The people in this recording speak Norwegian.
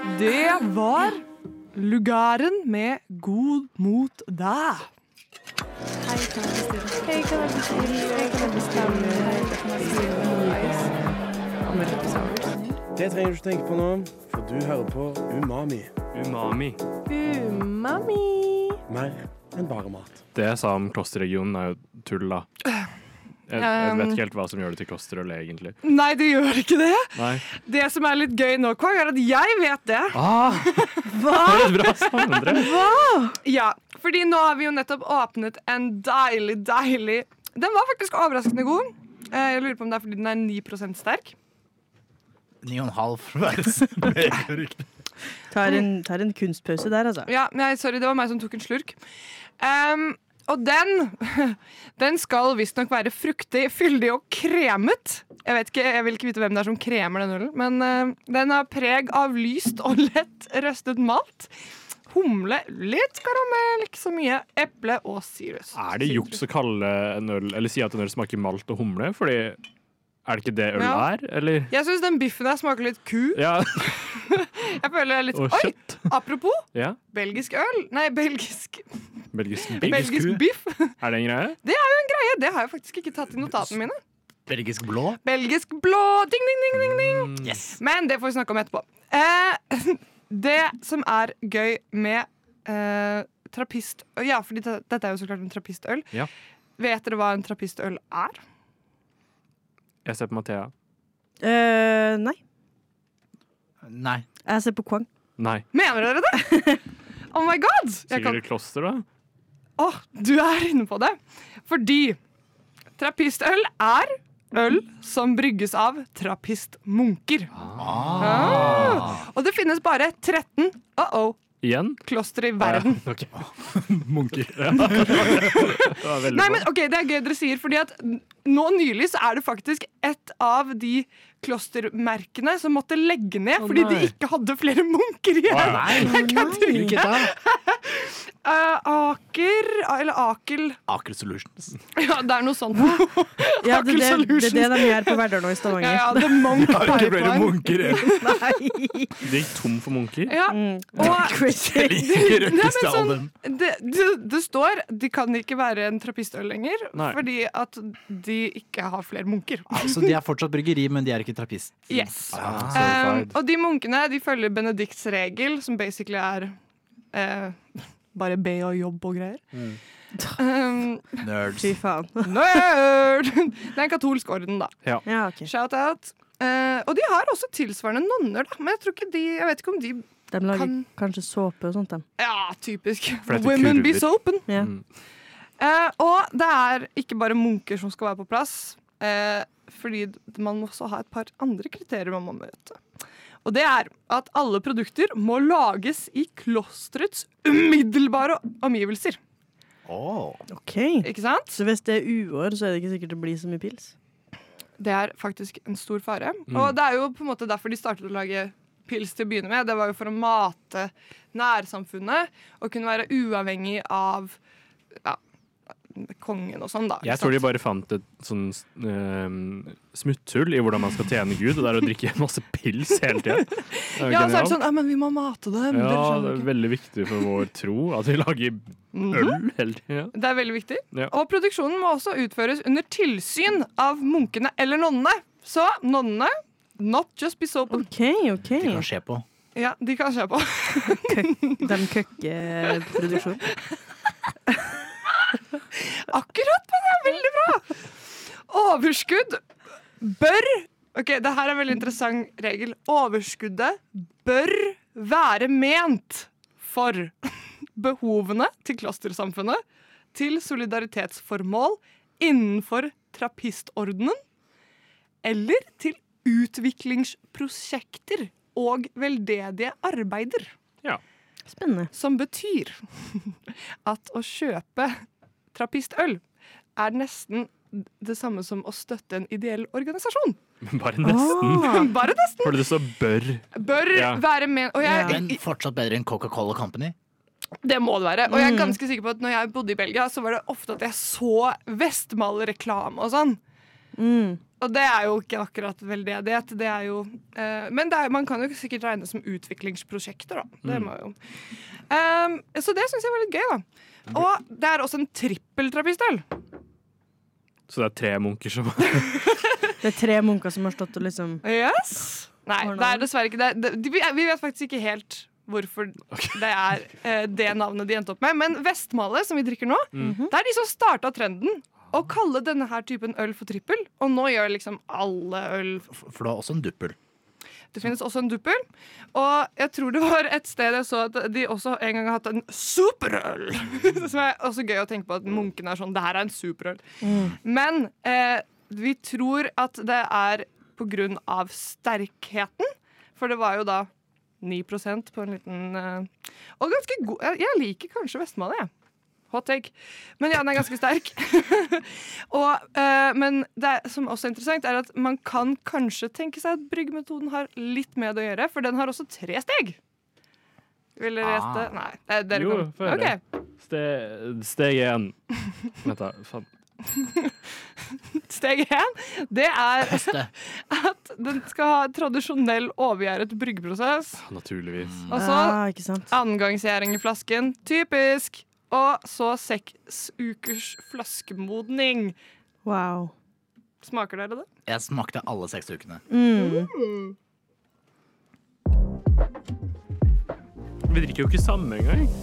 Det var Lugaren med God mot deg. Hei, kan jeg bestille Det trenger du ikke tenke på nå, for du hører på Umami. Umami. Umami. Mer enn bare mat. Det jeg sa om klosterregionen er jo tull, da. Jeg vet ikke helt hva som gjør det til klosterøl, egentlig. Nei, det gjør ikke det. Nei. Det som er litt gøy nå, Kvang, er at jeg vet det. Hva? Det er et bra sammentre. Ja, fordi nå har vi jo nettopp åpnet en deilig Den var faktisk overraskende god. Jeg lurer på om det er fordi den er 9% sterk. 9,5 for å være mer korrekt. Tar en kunstpause der, altså. Ja, nei, sorry, det var meg som tok en slurk. Og den skal visstnok være fruktig, fyldig og kremet. Jeg vil ikke vite hvem det er som kremer den ølen, men den har preg av lyst og lett røstet malt. Humle, litt karamell, ikke så mye, eple og sirus. Er det juks å kalle en øl, eller si at en øl smaker malt og humle? Fordi, er det ikke det øl er, eller? Jeg synes den biffen der smaker litt ku. Ja. Jeg føler litt, Og kjøtt. Apropos, Ja. belgisk øl. Nei, belgisk Belgisk biff. Er det en greie? Det er jo en greie, det har jeg faktisk ikke tatt i notatene mine. Belgisk blå. Belgisk blå, ding, ding, ding, ding, ding. Yes. Men det får vi snakke om etterpå. Det som er gøy med trappist... Ja, fordi dette er jo så klart en trappistøl. Ja. Vet dere hva en trappistøl er? Jeg ser på Mathea. Nei. Nei. Jeg ser på Kvang. Nei. Mener dere det? Oh my god! Sikkert et kloster, da? Åh, du er inne på det. Fordi trappistøl er øl som brygges av trappistmunker. Og det finnes bare 13 Igjen? klostre i verden. Ok. Munker. Ja. Det var veldig Nei, bra. men ok, det er gøy dere sier, fordi at nå nylig så er det faktisk et av de klostermerkene som måtte legge ned fordi de ikke hadde flere munker igjen. Jeg kødder ikke. Akel Aker Solutions. Ja, det er noe sånt. Ja, det er Aker det de gjør på Verdal nå i Stavanger. Ja, The Monk Har ikke flere Pipeline. munker igjen. Nei. De gikk tom for munker. Ja, og Jeg liker Nei, men røkkeste av sånn, dem. det står de kan ikke være en trappistøl lenger, Nei. fordi at de ikke har flere munker. Så de er fortsatt bryggeri, men de er ikke trappist. Yes. Certified. Og de munkene de følger Benedikts regel, som basically er bare be og jobb og greier. Nerds. Fy faen. Nerd! Det er en katolsk orden, da. Ja, ok. Shout out. Og de har også tilsvarende nonner, da. Men jeg tror ikke jeg vet ikke om de De lager kan- kanskje såpe og sånt, dem. Ja, typisk. For det heter Women be kurver. soapen. Ja. Og det er ikke bare munker som skal være på plass, fordi man må også ha et par andre kriterier man må møte. Og det er at alle produkter må lages i klosterets umiddelbare omgivelser. Ok. Ikke sant? Så hvis det er uår, så er det ikke sikkert det blir så mye pils? Det er faktisk en stor fare. Og det er jo på en måte derfor de startet å lage pils til å begynne med. Det var jo for å mate nærsamfunnet og kunne være uavhengig av kongen og sånn, da. Jeg tror de bare fant et sånn smutthull i hvordan man skal tjene Gud, og det er å drikke masse pils hele tiden. Ja, så er det sånn, men vi må mate dem. Dere Ja, skjønner det er ikke. veldig viktig for vår tro at vi lager øl hele tiden. Det er veldig viktig. Ja. Og produksjonen må også utføres under tilsyn av munkene eller nonnene. Så nonnene, not just be soapen. OK, OK. Det kan skje på. Ja, de kan se på. De køkkeproduksjon. Akkurat, men det er veldig bra! Overskudd bør Ok, det her er en veldig interessant regel. Overskuddet bør være ment for behovene til klostersamfunnet, til solidaritetsformål innenfor trappistordenen, eller til utviklingsprosjekter og veldedige arbeider. Ja. Spennende. Som betyr at å kjøpe trappistøl er nesten det samme som å støtte en ideell organisasjon. Men bare nesten. Bare nesten. Fordi det står bør. Bør Ja. være med. Og Men fortsatt bedre enn Coca-Cola Company. det må det være. Og jeg er ganske sikker på at når jeg bodde i Belgia, så var det ofte at jeg så Vestmalle-reklame og sånn. Og det er jo ikke akkurat veldedighet. Det er jo, men man kan jo sikkert regne det som utviklingsprosjekter, da. Det må jo. Så det syns jeg var litt gøy, da. Og det er også en trippeltrappistøl. Så det er 3 munker som Det er 3 munker som har stått og liksom Yes! Nei, det er dessverre ikke det. Vi vet faktisk ikke helt hvorfor det er det navnet de endte opp med. Men Vestmale, som vi drikker nå, det er de som starta trenden å kalle denne her typen øl for trippel. Og nå gjør liksom alle øl. For det er også en duppel. Det finnes også en duppel. Og jeg tror det var et sted jeg så at de også en gang har hatt en superøl. Som er også gøy å tenke på at munkene er sånn, det her er en superøl. Men vi tror at det er på grunn av sterkheten. For det var jo da 9% på en liten og ganske god. Jeg liker kanskje Vestmale, jeg. Hot take. Men ja, den er ganske sterk. Men det som også er interessant, er at man kan kanskje tenke seg at bryggemetoden har litt med det å gjøre, for den har også 3 steg. Vil dere gjette? Nei. Dere Jo, kan. før Ok. Steg 1. Vent da, faen. Steg 1, det er Høste. at den skal ha tradisjonell overgjæret bryggeprosess. Naturligvis. Og så ikke sant? annengangsgjæring i flasken. Typisk. Og så 6 ukers flaskemodning. Wow. Smaker dere det? Jeg smakte alle 6 ukene. Vi drikker jo ikke samme engang.